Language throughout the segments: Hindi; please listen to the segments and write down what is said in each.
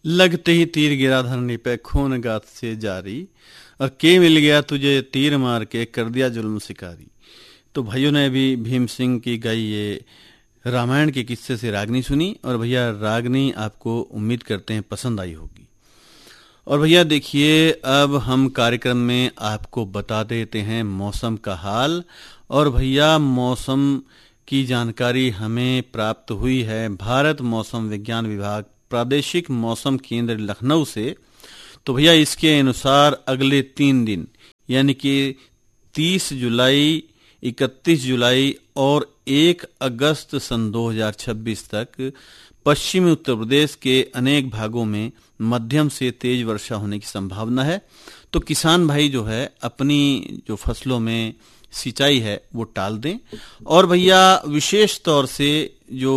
लगते ही तीर गिरा धरनी पे खून गात से जारी, और के मिल गया तुझे तीर मार के कर दिया जुल्म शिकारी। तो भाइयों ने अभी भीम सिंह की गाई ये रामायण के किस्से से रागनी सुनी, और भैया रागनी आपको उम्मीद करते हैं पसंद आई होगी। और भैया देखिए, अब हम कार्यक्रम में आपको बता देते हैं मौसम का हाल। और भैया मौसम की जानकारी हमें प्राप्त हुई है भारत मौसम विज्ञान विभाग प्रादेशिक मौसम केंद्र लखनऊ से। तो भैया इसके अनुसार अगले 3 दिन यानी कि 30 जुलाई, 31 जुलाई और 1 अगस्त सन 2026 तक पश्चिमी उत्तर प्रदेश के अनेक भागों में मध्यम से तेज वर्षा होने की संभावना है। तो किसान भाई जो है अपनी जो फसलों में सिंचाई है वो टाल दें। और भैया विशेष तौर से जो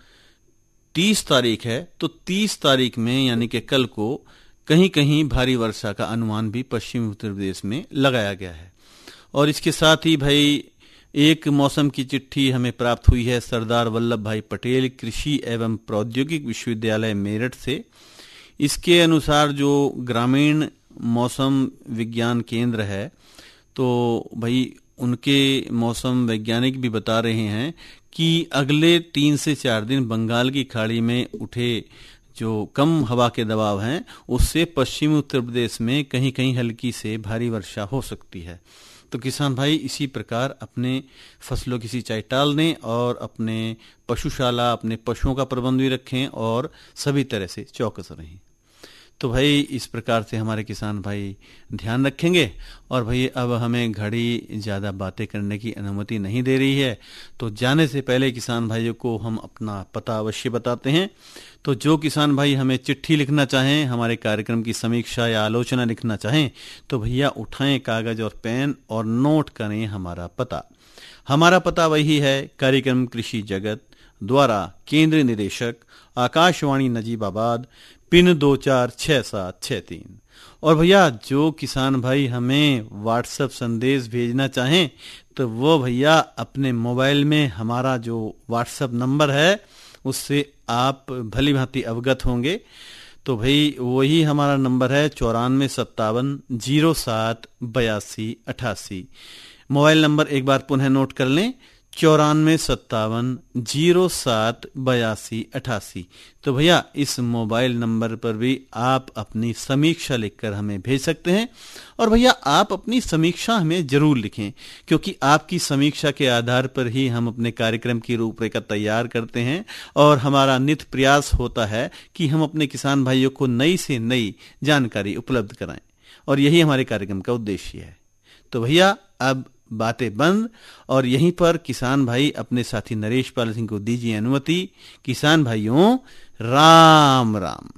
30 तारीख है, तो 30 तारीख में यानी कि कल को कहीं कहीं भारी वर्षा का अनुमान भी पश्चिमी उत्तर प्रदेश में लगाया गया है। और इसके साथ ही भाई एक मौसम की चिट्ठी हमें प्राप्त हुई है सरदार वल्लभ भाई पटेल कृषि एवं प्रौद्योगिक विश्वविद्यालय मेरठ से। इसके अनुसार जो ग्रामीण मौसम विज्ञान केंद्र है, तो भाई उनके मौसम वैज्ञानिक भी बता रहे हैं कि अगले 3 से 4 दिन बंगाल की खाड़ी में उठे जो कम हवा के दबाव हैं, उससे पश्चिमी उत्तर प्रदेश में कहीं कहीं हल्की से भारी वर्षा हो सकती है। तो किसान भाई इसी प्रकार अपने फसलों की सिंचाई टाल दें और अपने पशुशाला, अपने पशुओं का प्रबंध भी रखें और सभी तरह से चौकस रहें। तो भाई इस प्रकार से हमारे किसान भाई ध्यान रखेंगे। और भाई अब हमें घड़ी ज़्यादा बातें करने की अनुमति नहीं दे रही है, तो जाने से पहले किसान भाइयों को हम अपना पता अवश्य बताते हैं। तो जो किसान भाई हमें चिट्ठी लिखना चाहें, हमारे कार्यक्रम की समीक्षा या आलोचना लिखना चाहें, तो भैया उठाएं कागज और पेन और नोट करें हमारा पता। हमारा पता वही है, कार्यक्रम कृषि जगत द्वारा केंद्रीय निदेशक आकाशवाणी नजीबाबाद, पिन 246763। और भैया जो किसान भाई हमें व्हाट्सएप संदेश भेजना चाहें, तो वो भैया अपने मोबाइल में हमारा जो व्हाट्सएप नंबर है उससे आप भली भांति अवगत होंगे। तो भाई वही हमारा नंबर है 9457078288। मोबाइल नंबर एक बार पुनः नोट कर लें, 9457078288। तो भैया इस मोबाइल नंबर पर भी आप अपनी समीक्षा लिखकर हमें भेज सकते हैं। और भैया आप अपनी समीक्षा हमें जरूर लिखें, क्योंकि आपकी समीक्षा के आधार पर ही हम अपने कार्यक्रम की रूपरेखा तैयार करते हैं और हमारा नित्य प्रयास होता है कि हम अपने किसान भाइयों को नई से नई जानकारी उपलब्ध कराएं, और यही हमारे कार्यक्रम का उद्देश्य है। तो भैया अब बातें बंद, और यहीं पर किसान भाई अपने साथी नरेश पाल सिंह को दीजिए अनुमति। किसान भाइयों राम राम।